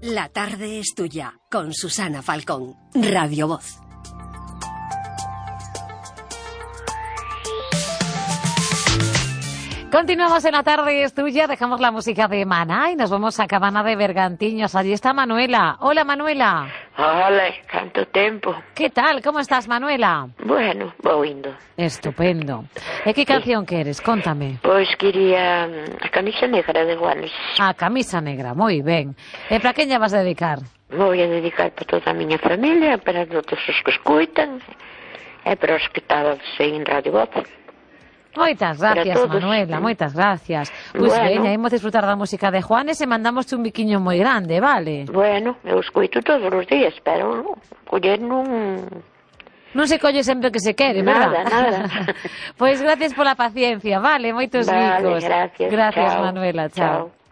La tarde es tuya, con Susana Falcón, Radio Voz. Continuamos en La tarde es tuya, dejamos la música de Maná y nos vamos a Cabana de Bergantiños. Allí está Manuela. Hola, Manuela. Hola, canto tempo. ¿Qué tal? ¿Cómo estás, Manuela? Bueno, vou indo. Estupendo. E que canción queres? Contame. Pois quería a camisa negra de Juanes. A camisa negra, moi ben. E para quen lla vas a dedicar? Vou a dedicar para toda a miña familia, para todos os que escutan, e para os que estaban en Radio Voz. Moitas gracias, Manuela, moitas gracias. Pois veña, imos disfrutar da música de Juanes e mandamos un biquiño moi grande, vale? Bueno, eu escuito todos os días, pero coller non... Non se colle sempre que se quere, nada, verdad? Nada, Pois gracias pola paciencia, vale? Moitos bicos. Vale, gracias. Gracias, Chao. Manuela, chao.